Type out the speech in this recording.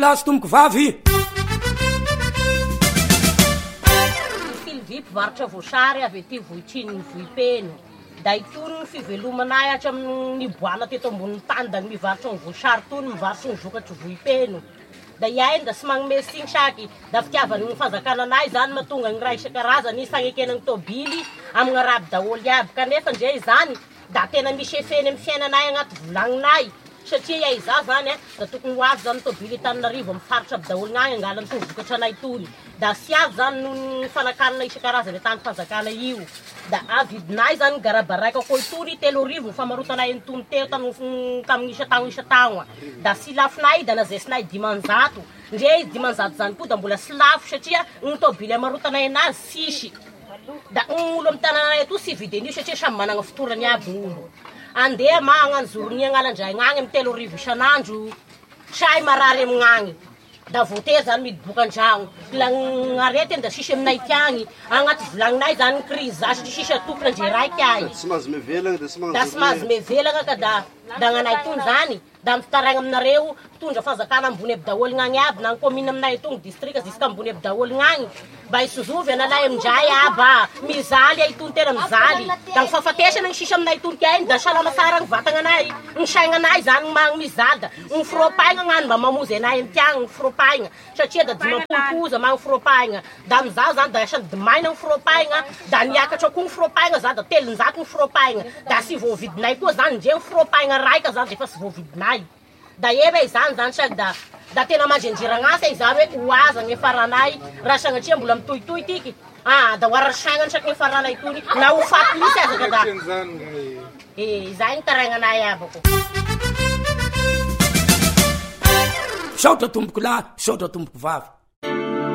lasy tomboko vavy. Sylvie mpivarotra voasary avy ety Vohitriny ny Vohipeno. Da itony ny fivelomanay hatramin'ny boana teto ambonin'ny tany da mivarotra ny voasary tony mivarotra ny vokatry Vohipeno. Da iainy da sy magnome signy saky da fitiavany ny fanjakananay zany mahatonga ny raha isan-karazany fagnekenany tôbily amin'ny araby daholy aby kanefa ndray zany da tena misy efeny amin'ny fiainanay agnaty volagninay satria iza zany da tokony ho avy zany tôbily Tananarivo amin'ny faritra aby daholy gnagny angalany tony vokatra anay tony da sy avy zany noho ny fanakanana isan-karazany tany fanjakana io da avidinay zany garabaraika koa itony 3,000 ny famarotanay ny tony teo tamin'ny isa-tagno da sy lafinay da nazesinay 500 ndre 500 zany koa da mbola sy lafo satria ny tôbily amarotanay anazy sisy da olo amin'ny tananay ato sy videnio satria samy managna fotorany aby olo andeha magnano zorony agnalandray gnagny amin'ny 3,000 isanandro say marary amignagny da vote zany midoboka andragno arety da sisy aminay tiagny agnaty volagninay zany ny crise satria sisy atokona ndre raiky ay tsy mahazo mevelagna da sy mahazo mevelagna ka da agnanay tony zany da mitaraigna aminareo tondra fanjakana ambony aby daholy gnagny aby na ny commune aminay tony district ziska ambony aby daholy gnagny mba isozovy analay amindray aba mizaly ay tony tena mizaly da mifafatesana ny sisy aminay tony kainy da salama sara ny vatananay ny saignanay zany magny mizaly da ny firopaigna gnany mba mamozy anay amin'ny tiagny ny firopaigna satria da 10 magny firopaigna da amizao zany da asany dimaina ny firopaigna da niakatra koa ny firopaigna zany da 300 ny firopaigna da sy voavidinay koa zany ndre ny firopaigna raika zany efa sy voavidinay da ebe zany saky da tena mandrenjiragnazy iza hoe oaza ny faranay raha sagnatria mbola mitohitohy tiky da hoarasagnany saky ny faranay tony na ho faty misy azaka da zay ny taragnanay abako saotra tomboko lahy saotra tomboko vavy